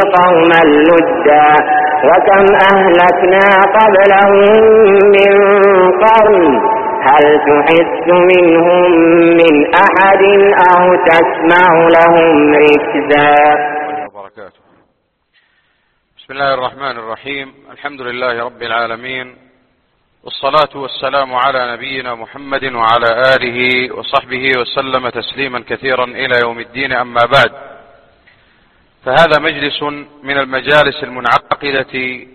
قوما لدا وكم أهلكنا قبلهم من قرن هل تحس منهم من أحد أو تسمع لهم ركزا. بسم الله الرحمن الرحيم. الحمد لله رب العالمين، والصلاة والسلام على نبينا محمد وعلى آله وصحبه وسلم تسليما كثيرا إلى يوم الدين. أما بعد، فهذا مجلس من المجالس المنعقدة